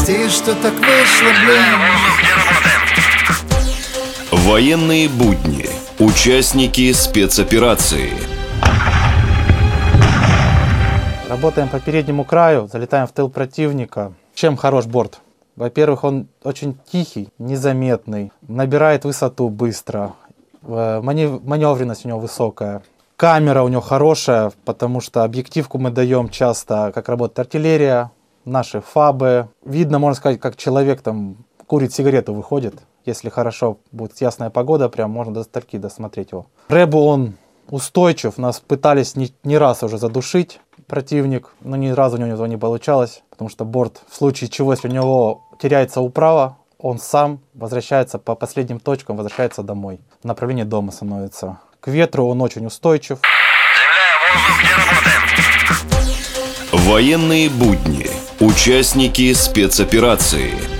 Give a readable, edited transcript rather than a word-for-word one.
Прости, что так вышло, блин. Военные будни. Участники спецоперации. Работаем по переднему краю, залетаем в тыл противника. Чем хорош борт? Во-первых, он очень тихий, незаметный, набирает высоту быстро, маневренность у него высокая. Камера у него хорошая, потому что объективку мы даем часто, как работает артиллерия, наши фабы. Видно, можно сказать, как человек там курит сигарету, выходит. Если хорошо будет ясная погода, прям можно до стальки досмотреть его. Рэбу он устойчив, нас пытались не раз уже задушить противник, но ни разу у него не получалось, потому что борт, в случае чего, если у него теряется управа, он сам возвращается по последним точкам, возвращается домой. В направлении дома становится. К ветру он очень устойчив. Военные будни. Участники спецоперации.